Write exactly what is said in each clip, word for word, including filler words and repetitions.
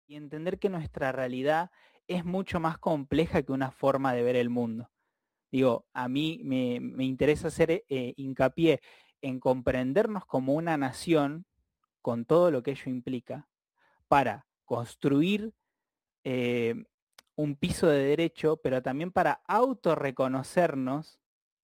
y entender que nuestra realidad es mucho más compleja que una forma de ver el mundo. Digo, a mí me, me interesa hacer eh, hincapié en comprendernos como una nación con todo lo que ello implica para construir eh, un piso de derecho, pero también para autorreconocernos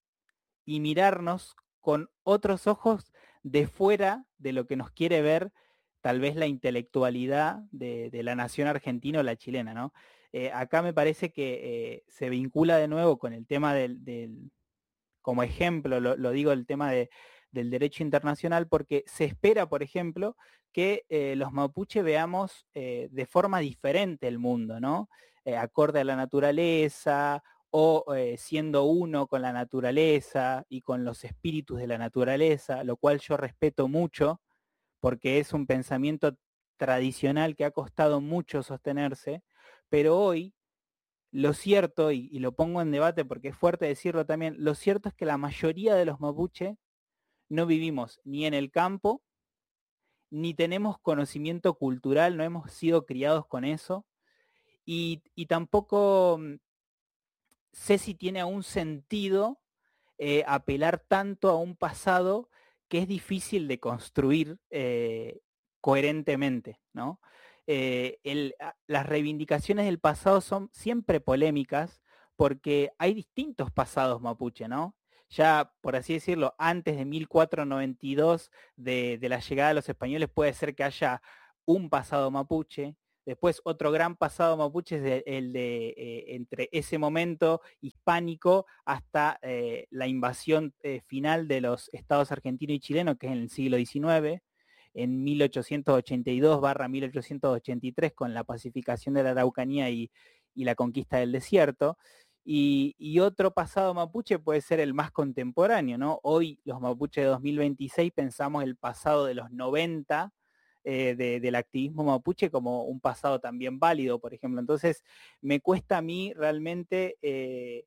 y mirarnos con otros ojos de fuera de lo que nos quiere ver tal vez la intelectualidad de, de la nación argentina o la chilena, ¿no? Eh, acá me parece que eh, se vincula de nuevo con el tema del, del como ejemplo, lo, lo digo, el tema de, del derecho internacional, porque se espera, por ejemplo, que eh, los mapuche veamos eh, de forma diferente el mundo, ¿no? Eh, acorde a la naturaleza o eh, siendo uno con la naturaleza y con los espíritus de la naturaleza, lo cual yo respeto mucho, porque es un pensamiento tradicional que ha costado mucho sostenerse, pero hoy lo cierto, y, y lo pongo en debate porque es fuerte decirlo también, lo cierto es que la mayoría de los mapuche no vivimos ni en el campo, ni tenemos conocimiento cultural, no hemos sido criados con eso, y, y tampoco mm, sé si tiene aún sentido eh, apelar tanto a un pasado que es difícil de construir eh, coherentemente, ¿no? Eh, el, a, las reivindicaciones del pasado son siempre polémicas porque hay distintos pasados mapuche, ¿no? Ya, por así decirlo, antes de mil cuatrocientos noventa y dos de, de la llegada de los españoles puede ser que haya un pasado mapuche. Después otro gran pasado mapuche es de, el de eh, entre ese momento hispánico hasta eh, la invasión eh, final de los estados argentino y chileno, que es en el siglo diecinueve, en mil ochocientos ochenta y dos barra mil ochocientos ochenta y tres con la pacificación de la Araucanía y, y la conquista del desierto. Y, y, otro pasado mapuche puede ser el más contemporáneo, ¿no? Hoy los mapuches de dos mil veintiséis pensamos el pasado de los noventa, eh, de, del activismo mapuche como un pasado también válido, por ejemplo. Entonces, me cuesta a mí realmente eh,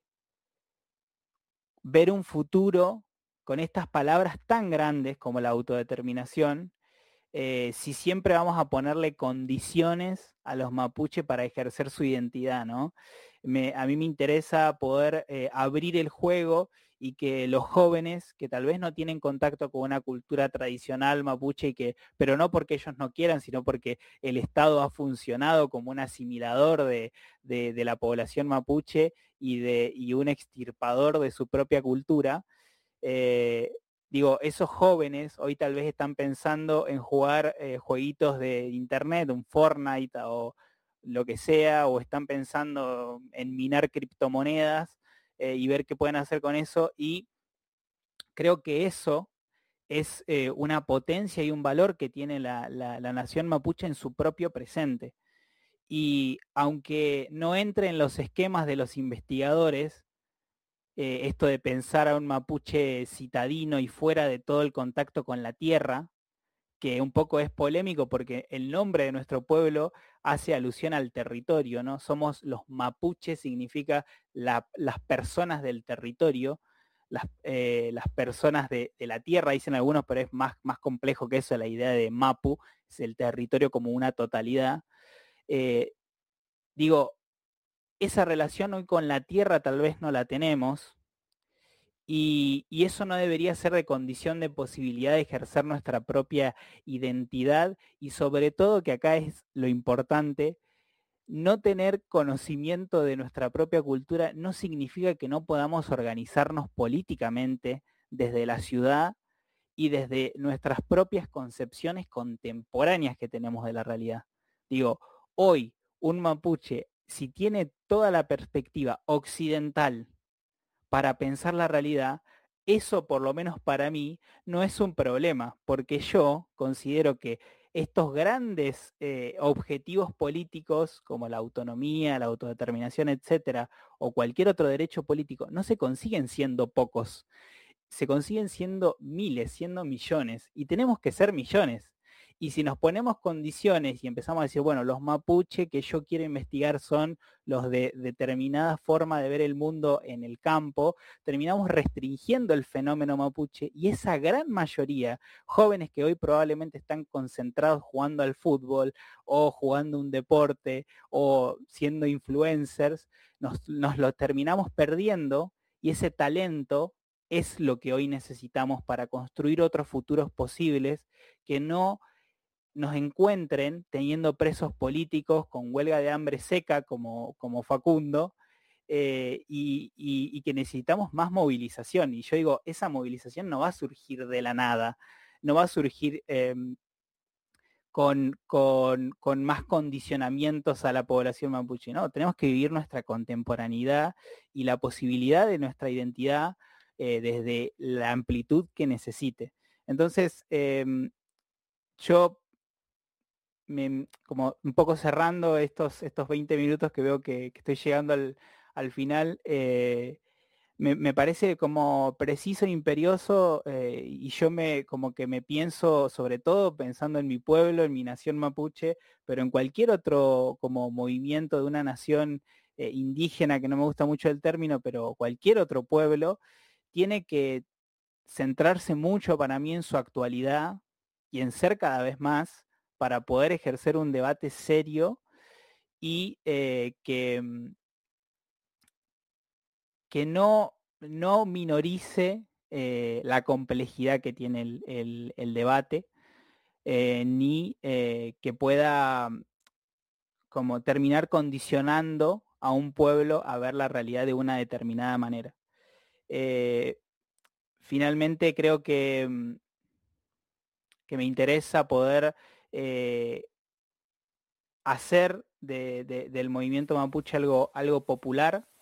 ver un futuro con estas palabras tan grandes como la autodeterminación, eh, si siempre vamos a ponerle condiciones a los mapuches para ejercer su identidad, ¿no? Me, a mí me interesa poder eh, abrir el juego y que los jóvenes que tal vez no tienen contacto con una cultura tradicional mapuche, y que, pero no porque ellos no quieran, sino porque el Estado ha funcionado como un asimilador de, de, de la población mapuche y, de, y un extirpador de su propia cultura, eh, digo, esos jóvenes hoy tal vez están pensando en jugar eh, jueguitos de internet, un Fortnite o lo que sea, o están pensando en minar criptomonedas eh, y ver qué pueden hacer con eso, y creo que eso es eh, una potencia y un valor que tiene la, la, la nación mapuche en su propio presente. Y aunque no entre en los esquemas de los investigadores, eh, esto de pensar a un mapuche citadino y fuera de todo el contacto con la tierra, que un poco es polémico porque el nombre de nuestro pueblo hace alusión al territorio, ¿no? Somos los mapuches, significa la, las personas del territorio, las, eh, las personas de, de, la tierra, dicen algunos, pero es más, más complejo que eso, la idea de mapu, es el territorio como una totalidad. Eh, digo, esa relación hoy con la tierra tal vez no la tenemos, Y, y eso no debería ser de condición de posibilidad de ejercer nuestra propia identidad, y sobre todo, que acá es lo importante, no tener conocimiento de nuestra propia cultura no significa que no podamos organizarnos políticamente desde la ciudad y desde nuestras propias concepciones contemporáneas que tenemos de la realidad. Digo, hoy un mapuche, si tiene toda la perspectiva occidental para pensar la realidad, eso por lo menos para mí no es un problema, porque yo considero que estos grandes eh, objetivos políticos como la autonomía, la autodeterminación, etcétera, o cualquier otro derecho político, no se consiguen siendo pocos, se consiguen siendo miles, siendo millones, y tenemos que ser millones. Y si nos ponemos condiciones y empezamos a decir, bueno, los mapuche que yo quiero investigar son los de determinada forma de ver el mundo en el campo, terminamos restringiendo el fenómeno mapuche y esa gran mayoría, jóvenes que hoy probablemente están concentrados jugando al fútbol o jugando un deporte o siendo influencers, nos, nos lo terminamos perdiendo y ese talento es lo que hoy necesitamos para construir otros futuros posibles que no nos encuentren teniendo presos políticos con huelga de hambre seca como, como Facundo, eh, y, y, y que necesitamos más movilización. Y yo digo, esa movilización no va a surgir de la nada, no va a surgir eh, con, con, con, más condicionamientos a la población mapuche, ¿no? Tenemos que vivir nuestra contemporaneidad y la posibilidad de nuestra identidad eh, desde la amplitud que necesite. Entonces, eh, yo me, como un poco cerrando estos, estos veinte minutos que veo que, que estoy llegando al, al final, eh, me, me, parece como preciso e imperioso eh, y yo me como que me pienso, sobre todo pensando en mi pueblo, en mi nación mapuche, pero en cualquier otro como movimiento de una nación eh, indígena, que no me gusta mucho el término, pero cualquier otro pueblo, tiene que centrarse mucho para mí en su actualidad y en ser cada vez más para poder ejercer un debate serio y eh, que, que no, no minorice eh, la complejidad que tiene el, el, el debate, eh, ni eh, que pueda como terminar condicionando a un pueblo a ver la realidad de una determinada manera. Eh, finalmente creo que, que me interesa poder eh, hacer de, de, del movimiento mapuche algo, algo popular,